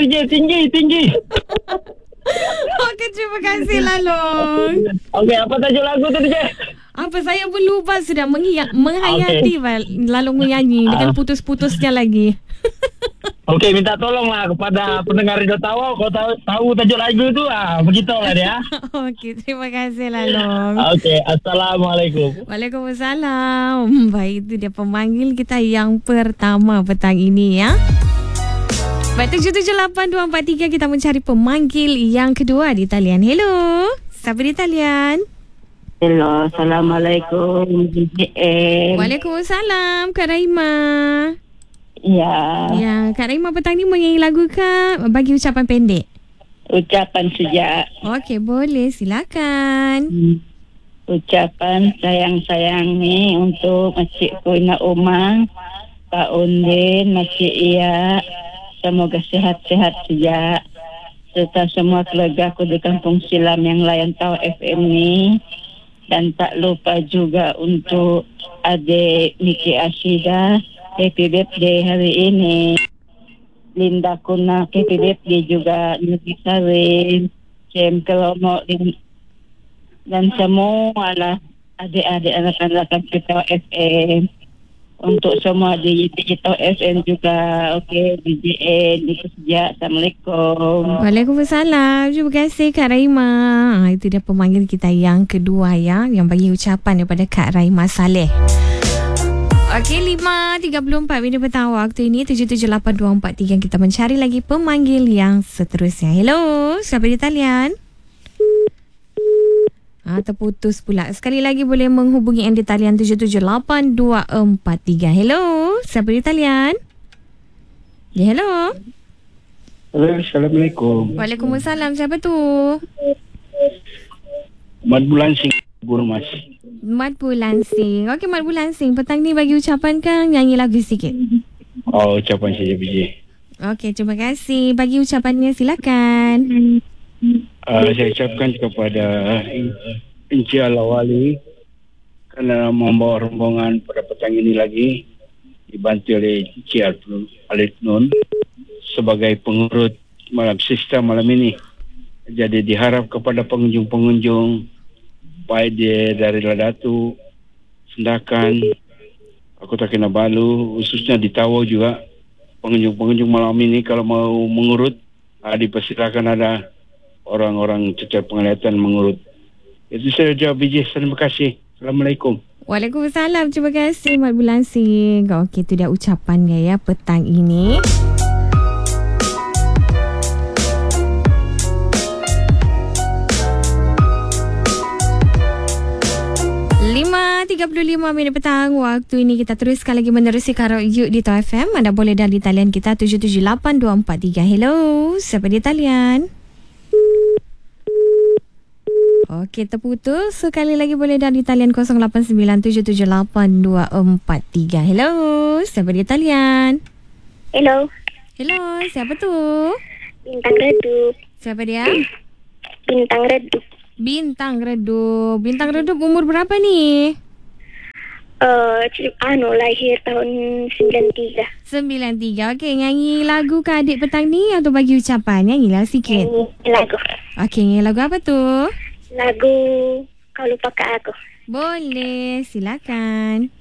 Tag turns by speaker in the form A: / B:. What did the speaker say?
A: je. Tinggi.
B: Okey, terima kasih Lalong.
A: Okey, apa tajuk lagu tu je?
B: Apa saya pun lupa sudah menghayati Lalong menyanyi dengan putus-putusnya lagi.
A: Okey, minta tolonglah kepada pendengar Radio Tawau. Kau tahu tajuk lagu tu, beritahulah dia.
B: Okey, terima kasih Lalong.
A: Okey, Assalamualaikum.
B: Waalaikumsalam. Baik, itu dia pemanggil kita yang pertama petang ini ya. Baik, 778243 kita mencari pemanggil yang kedua di talian. Hello. Siapa di talian?
C: Hello, Assalamualaikum.
B: Waalaikumsalam, Kak Raima.
C: Ya,
B: Ya, Kak Raima petang ni menyanyi lagu ke bagi ucapan pendek?
C: ucapan sejak.
B: Okey, boleh. Silakan.
C: Ucapan sayang-sayang ni untuk Makcikku Ina Umang, Pak Undin, Makcik Ia. Semoga sehat-sehat sejak. Serta semua keluarga aku di Kampung Silam yang layan tahu FM ni. Dan tak lupa juga untuk adik Miki Ashida. Happy birthday hari ini. Linda Kuna, happy birthday juga. Nuki Sarin, Jem Kelomo, dan semua lah adik-adik anak-anak kita FM. Untuk semua di Digital FM juga. Okey, DJN itu sejak. Assalamualaikum.
B: Waalaikumsalam. Terima kasih Kak Raima. Itu dia pemanggil kita yang kedua ya, yang bagi ucapan daripada Kak Raima Saleh. Okey, 5.34 minit petang waktu ini, 778243. Kita mencari lagi pemanggil yang seterusnya. Hello, siapa di talian? Terputus pula. Sekali lagi boleh menghubungi yang di talian 778243. Hello, siapa di talian? Ya, hello.
A: Hello, Assalamualaikum.
B: Waalaikumsalam. Siapa tu?
A: Mat Bulan Sing Burmas.
B: Mat Bulan Sing. Okey, Mat Bulan Sing. Petang ni bagi ucapan kan, nyanyi lagu sikit.
A: Oh, ucapan saja biji.
B: Okey, terima kasih. Bagi ucapannya, silakan.
A: Saya ucapkan kepada Encik Alawali kerana membawa rombongan pada petang ini lagi, dibantu oleh Encik Alif Nun sebagai pengurut sistem malam ini. Jadi diharap kepada pengunjung-pengunjung, baik dia dari Ladatu, Sendakan, Kota Kinabalu, khususnya di Tawau juga, pengunjung-pengunjung malam ini kalau mau mengurut, dipersilakan ada orang-orang cacat penglihatan mengurut. Itu saja BJ. Terima kasih. Assalamualaikum.
B: Waalaikumsalam. Terima kasih Mat Bulan Sing. Okey, itu dia ucapannya ya petang ini. Lima 35 minit petang waktu ini, kita teruskan lagi menerusi Karaoke Yuk di Tau FM. Anda boleh dial di talian kita 778243. Hello, siapa di talian? Okey, terputus. Sekali lagi boleh dial di talian 0897782243. Hello, siapa di talian?
D: Hello.
B: Hello, siapa tu?
D: Bintang Redup.
B: Siapa dia?
D: Bintang Redup.
B: Bintang Redup. Bintang Redup umur berapa ni?
D: Lahir tahun 93.
B: 93. Okey, nyanyi lagu ke adik petang ni atau bagi ucapan? Nyanyilah sikit.
D: Lagu.
B: Okey, nyanyi lagu apa tu?
D: Lagu Kau Lupakan Aku.
B: Boleh, silakan.